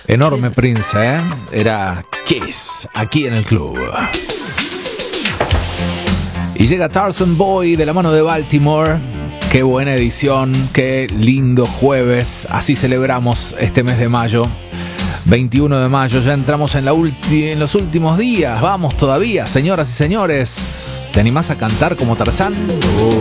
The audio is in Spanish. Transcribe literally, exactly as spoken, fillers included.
Enorme Prince, ¿eh? Era Kiss, aquí en el club. Y llega Tarzan Boy de la mano de Baltimore. Qué buena edición, qué lindo jueves. Así celebramos este mes de mayo. veintiuno de mayo, ya entramos en, la ulti- en los últimos días. Vamos todavía, señoras y señores. ¿Te animás a cantar como Tarzán? Uh.